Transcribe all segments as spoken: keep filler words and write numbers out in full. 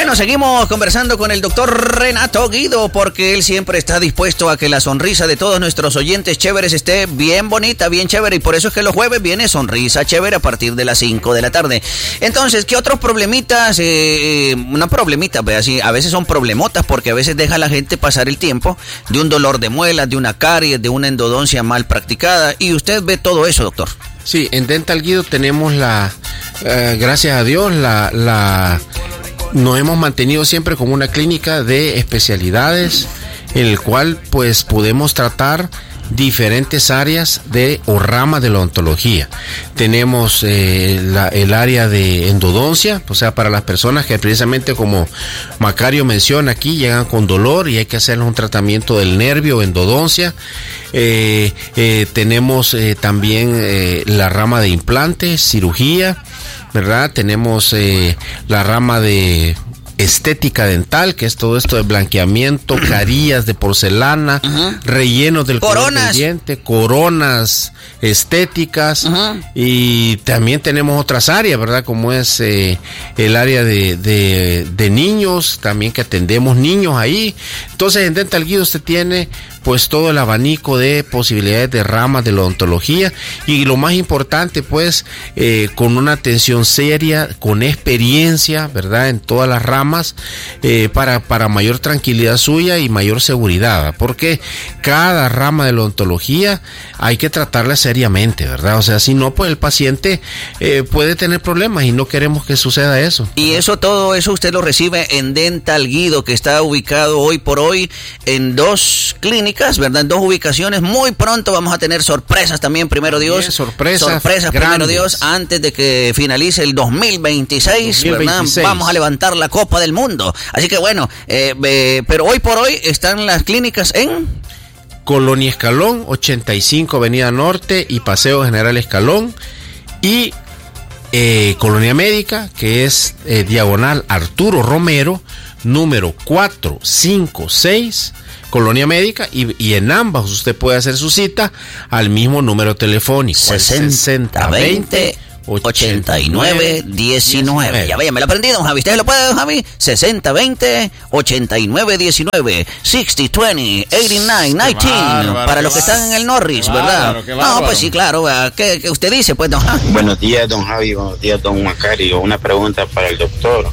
Bueno, seguimos conversando con el doctor Renato Guido, porque él siempre está dispuesto a que la sonrisa de todos nuestros oyentes chéveres esté bien bonita, bien chévere, y por eso es que los jueves viene Sonrisa Chévere a partir de las cinco de la tarde. Entonces, ¿qué otros problemitas? Eh, una problemita, pues así, a veces son problemotas, porque a veces deja a la gente pasar el tiempo de un dolor de muelas, de una caries, de una endodoncia mal practicada, y usted ve todo eso, doctor. Sí, en Dental Guido tenemos la, eh, gracias a Dios, la, la, nos hemos mantenido siempre como una clínica de especialidades, en el cual pues podemos tratar diferentes áreas de o ramas de la odontología. Tenemos eh, la, el área de endodoncia, o sea, para las personas que precisamente como Macario menciona aquí, llegan con dolor y hay que hacerles un tratamiento del nervio, endodoncia. Eh, eh, tenemos eh, también eh, la rama de implantes, cirugía, ¿verdad? Tenemos eh, la rama de estética dental, que es todo esto de blanqueamiento, carillas de porcelana, uh-huh. rellenos del color del diente, coronas estéticas, uh-huh. y también tenemos otras áreas, ¿verdad? Como es eh, el área de, de, de niños, también que atendemos niños ahí. Entonces en Dental Guido usted tiene pues todo el abanico de posibilidades de ramas de la odontología, y lo más importante pues eh, con una atención seria, con experiencia, ¿verdad? En todas las ramas, eh, para, para mayor tranquilidad suya y mayor seguridad, porque cada rama de la odontología hay que tratarla seriamente, ¿verdad? O sea, si no, pues el paciente eh, puede tener problemas y no queremos que suceda eso. Y eso, todo eso usted lo recibe en Dental Guido, que está ubicado hoy por hoy en dos clínicas, ¿verdad? En dos ubicaciones. Muy pronto vamos a tener sorpresas también, primero Dios. Bien, sorpresas. Sorpresas, grandes. Primero Dios, antes de que finalice el dos mil veintiséis, dos mil veintiséis, ¿verdad? Vamos a levantar la Copa del Mundo. Así que bueno, eh, eh, pero hoy por hoy están las clínicas en Colonia Escalón, ochenta y cinco Avenida Norte y Paseo General Escalón, y eh, Colonia Médica, que es eh, diagonal Arturo Romero, número cuatrocientos cincuenta y seis, Colonia Médica, y, y en ambas usted puede hacer su cita al mismo número telefónico, sesenta veinte ochenta y nueve diecinueve. Ya vaya, me lo aprendí, don Javi. ¿Usted lo puede, don Javi? sesenta veinte ochenta y nueve diecinueve, sesenta veinte ochenta y nueve diecinueve. Bárbaro, para los que están en el Norris, bárbaro, ¿verdad? No, pues sí, claro. ¿Qué, qué usted dice, pues, don Javi? Buenos días, don Javi. Buenos días, don Macario. Una pregunta para el doctor.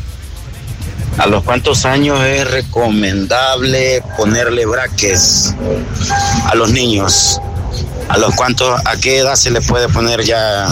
¿A los cuántos años es recomendable ponerle brackets a los niños? ¿A los cuántos, a qué edad se le puede poner ya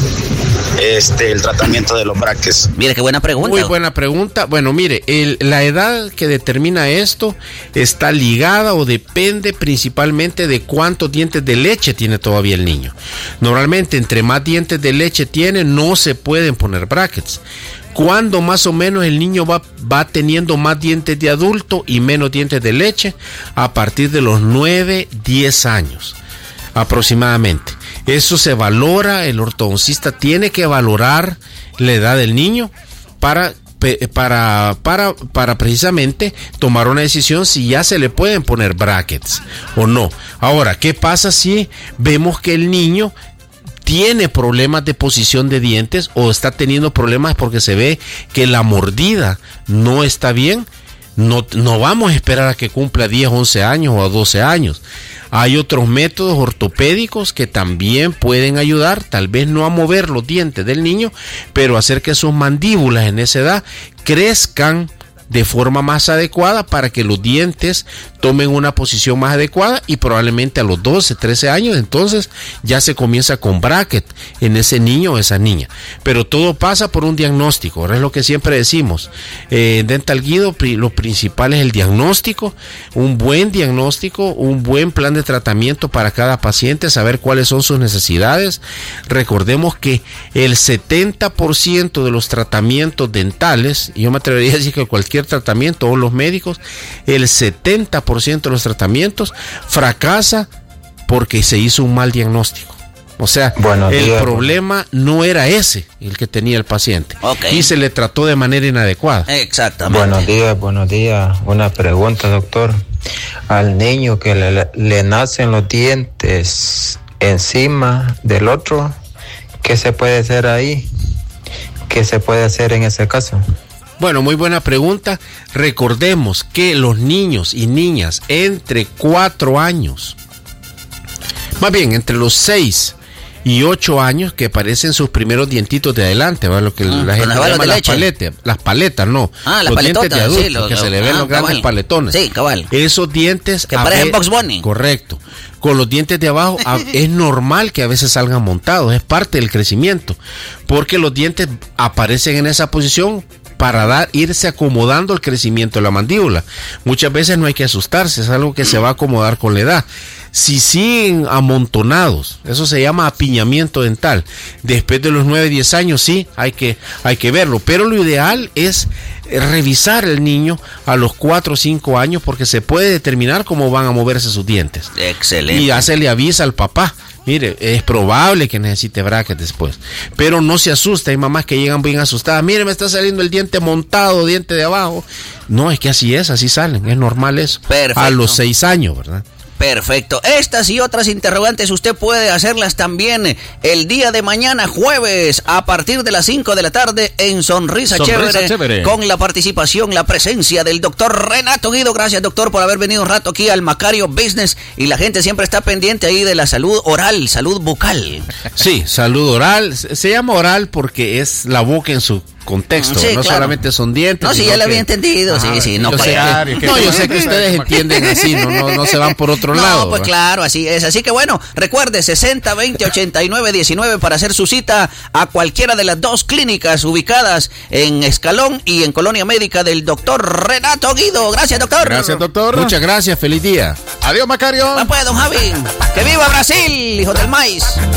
este el tratamiento de los brackets? Mire, qué buena pregunta. Muy buena pregunta. Bueno, mire, el, la edad que determina esto está ligada o depende principalmente de cuántos dientes de leche tiene todavía el niño. Normalmente, entre más dientes de leche tiene, no se pueden poner brackets. Cuando más o menos el niño va, va teniendo más dientes de adulto y menos dientes de leche, a partir de los nueve, diez años aproximadamente. Eso se valora, el ortodoncista tiene que valorar la edad del niño para, para, para, para precisamente tomar una decisión si ya se le pueden poner brackets o no. Ahora, ¿qué pasa si vemos que el niño tiene problemas de posición de dientes o está teniendo problemas porque se ve que la mordida no está bien? No, no vamos a esperar a que cumpla diez, once años o a doce años. Hay otros métodos ortopédicos que también pueden ayudar, tal vez no a mover los dientes del niño, pero hacer que sus mandíbulas en esa edad crezcan de forma más adecuada para que los dientes tomen una posición más adecuada, y probablemente a los doce, trece años entonces ya se comienza con bracket en ese niño o esa niña. Pero todo pasa por un diagnóstico. Ahora es lo que siempre decimos, eh, en Dental Guido lo principal es el diagnóstico, un buen diagnóstico, un buen plan de tratamiento para cada paciente, saber cuáles son sus necesidades. Recordemos que el setenta por ciento de los tratamientos dentales, y yo me atrevería a decir que cualquier tratamiento o los médicos, el setenta por ciento de los tratamientos fracasa porque se hizo un mal diagnóstico. O sea, Buenos el días. problema no era ese el que tenía el paciente, okay, y se le trató de manera inadecuada. Exactamente. Buenos días, buenos días. Una pregunta, doctor. Al niño que le, le nacen los dientes encima del otro, ¿qué se puede hacer ahí? ¿Qué se puede hacer en ese caso? Bueno, muy buena pregunta. Recordemos que los niños y niñas entre cuatro años, más bien entre los seis y ocho años, que aparecen sus primeros dientitos de adelante, ¿verdad? Lo que ah, la gente llama las paletas, las paletas, no, ah, los dientes de adultos, sí, los, que se le ven ah, los grandes cabal. paletones. Sí, cabal. Esos dientes que parecen Bugs Bunny. Correcto. Con los dientes de abajo es normal que a veces salgan montados, es parte del crecimiento, porque los dientes aparecen en esa posición para dar, irse acomodando el crecimiento de la mandíbula. Muchas veces no hay que asustarse, es algo que se va a acomodar con la edad. Si siguen amontonados, eso se llama apiñamiento dental. Después de los nueve, diez años, sí, hay que, hay que verlo. Pero lo ideal es revisar el niño a los cuatro o cinco años, porque se puede determinar cómo van a moverse sus dientes. Excelente. Y ya se le avisa al papá. Mire, es probable que necesite brackets después, pero no se asusta. Hay mamás que llegan bien asustadas. Mire, me está saliendo el diente montado, diente de abajo. No, es que así es, así salen, es normal eso. Perfecto. A los seis años, ¿verdad? Perfecto. Estas y otras interrogantes usted puede hacerlas también el día de mañana, jueves, a partir de las cinco de la tarde en Sonrisa, Sonrisa Chévere, Chévere, con la participación, la presencia del doctor Renato Guido. Gracias, doctor, por haber venido un rato aquí al Macario Business, y la gente siempre está pendiente ahí de la salud oral, salud bucal. Sí, salud oral. Se llama oral porque es la boca en su contexto, sí, no claro. solamente son dientes. No, sí, ya lo había entendido, ah, sí, sí, no, yo sé que, no, yo sé que ustedes entienden así, no, no, no se van por otro no, lado. No, pues ¿verdad? Claro, así es. Así que bueno, recuerde, sesenta, veinte, ochenta y nueve, diecinueve para hacer su cita a cualquiera de las dos clínicas ubicadas en Escalón y en Colonia Médica del doctor Renato Guido. Gracias, doctor. Gracias, doctor. Muchas gracias, feliz día. Adiós, Macario. Va pues, don Javi. ¡Que viva Brasil, hijo del maíz!